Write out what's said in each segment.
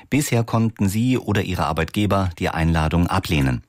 Bisher konnten sie oder ihre Arbeitgeber die Einladung ablehnen.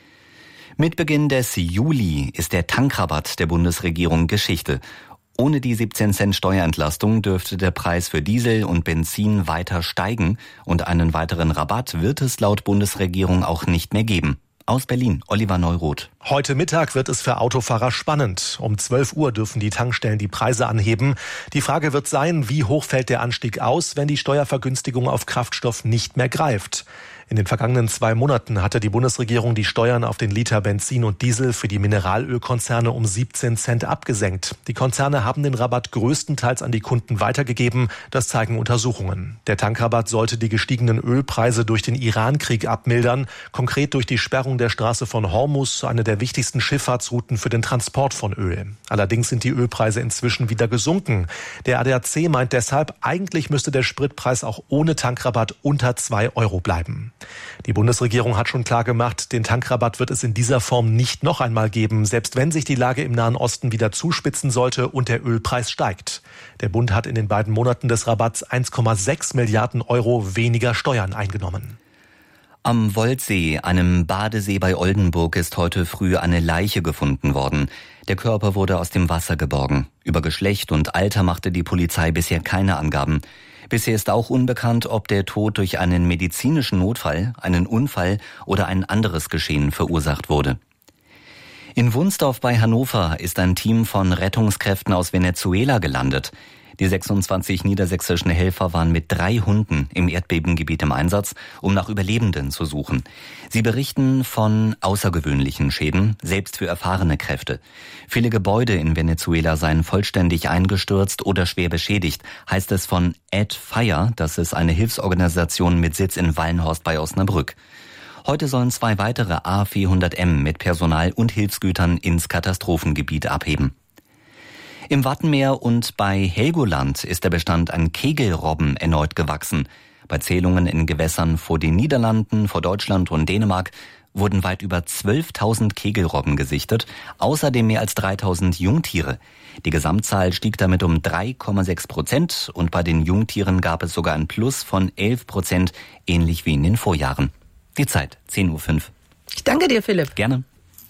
Mit Beginn des Juli ist der Tankrabatt der Bundesregierung Geschichte. Ohne die 17 Cent Steuerentlastung dürfte der Preis für Diesel und Benzin weiter steigen und einen weiteren Rabatt wird es laut Bundesregierung auch nicht mehr geben. Aus Berlin, Oliver Neuroth. Heute Mittag wird es für Autofahrer spannend. Um 12 Uhr dürfen die Tankstellen die Preise anheben. Die Frage wird sein, wie hoch fällt der Anstieg aus, wenn die Steuervergünstigung auf Kraftstoff nicht mehr greift. In den vergangenen 2 Monaten hatte die Bundesregierung die Steuern auf den Liter Benzin und Diesel für die Mineralölkonzerne um 17 Cent abgesenkt. Die Konzerne haben den Rabatt größtenteils an die Kunden weitergegeben. Das zeigen Untersuchungen. Der Tankrabatt sollte die gestiegenen Ölpreise durch den Iran-Krieg abmildern. Konkret durch die Sperrung der Straße von Hormuz, eine der wichtigsten Schifffahrtsrouten für den Transport von Öl. Allerdings sind die Ölpreise inzwischen wieder gesunken. Der ADAC meint deshalb, eigentlich müsste der Spritpreis auch ohne Tankrabatt unter 2 Euro bleiben. Die Bundesregierung hat schon klar gemacht, den Tankrabatt wird es in dieser Form nicht noch einmal geben, selbst wenn sich die Lage im Nahen Osten wieder zuspitzen sollte und der Ölpreis steigt. Der Bund hat in den beiden Monaten des Rabatts 1,6 Milliarden Euro weniger Steuern eingenommen. Am Woldsee, einem Badesee bei Oldenburg, ist heute früh eine Leiche gefunden worden. Der Körper wurde aus dem Wasser geborgen. Über Geschlecht und Alter machte die Polizei bisher keine Angaben. Bisher ist auch unbekannt, ob der Tod durch einen medizinischen Notfall, einen Unfall oder ein anderes Geschehen verursacht wurde. In Wunsdorf bei Hannover ist ein Team von Rettungskräften aus Venezuela gelandet. Die 26 niedersächsischen Helfer waren mit 3 Hunden im Erdbebengebiet im Einsatz, um nach Überlebenden zu suchen. Sie berichten von außergewöhnlichen Schäden, selbst für erfahrene Kräfte. Viele Gebäude in Venezuela seien vollständig eingestürzt oder schwer beschädigt, heißt es von Add Fire, das ist eine Hilfsorganisation mit Sitz in Wallenhorst bei Osnabrück. Heute sollen 2 weitere A400M mit Personal und Hilfsgütern ins Katastrophengebiet abheben. Im Wattenmeer und bei Helgoland ist der Bestand an Kegelrobben erneut gewachsen. Bei Zählungen in Gewässern vor den Niederlanden, vor Deutschland und Dänemark wurden weit über 12.000 Kegelrobben gesichtet, außerdem mehr als 3.000 Jungtiere. Die Gesamtzahl stieg damit um 3,6% und bei den Jungtieren gab es sogar ein Plus von 11%, ähnlich wie in den Vorjahren. Die Zeit, 10.05 Uhr. Ich danke dir, Philipp. Gerne.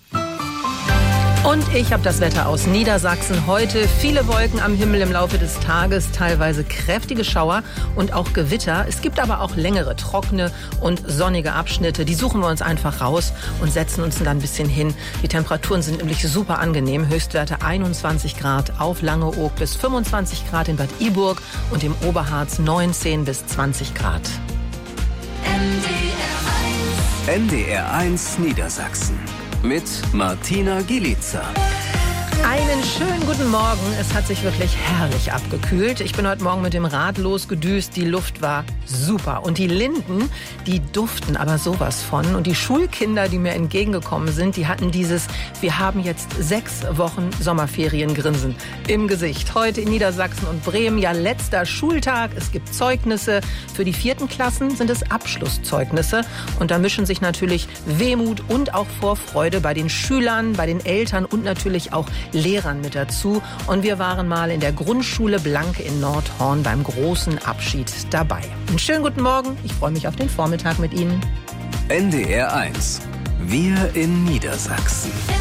Und ich habe das Wetter aus Niedersachsen. Heute viele Wolken am Himmel im Laufe des Tages, teilweise kräftige Schauer und auch Gewitter. Es gibt aber auch längere, trockene und sonnige Abschnitte. Die suchen wir uns einfach raus und setzen uns dann ein bisschen hin. Die Temperaturen sind nämlich super angenehm. Höchstwerte 21 Grad auf Langeoog bis 25 Grad in Bad Iburg und im Oberharz 19 bis 20 Grad. NDR1 Niedersachsen. Mit Martina Gielica. Einen schönen guten Morgen. Es hat sich wirklich herrlich abgekühlt. Ich bin heute Morgen mit dem Rad losgedüst. Die Luft war super. Und die Linden, die duften aber sowas von. Und die Schulkinder, die mir entgegengekommen sind, die hatten dieses "Wir haben jetzt 6 Wochen Sommerferien"-Grinsen im Gesicht. Heute in Niedersachsen und Bremen, ja letzter Schultag. Es gibt Zeugnisse. Für die 4. Klassen sind es Abschlusszeugnisse. Und da mischen sich natürlich Wehmut und auch Vorfreude bei den Schülern, bei den Eltern und natürlich auch Lehrern mit dazu. Und wir waren mal in der Grundschule Blanke in Nordhorn beim großen Abschied dabei. Einen schönen guten Morgen. Ich freue mich auf den Vormittag mit Ihnen. NDR1. Wir in Niedersachsen.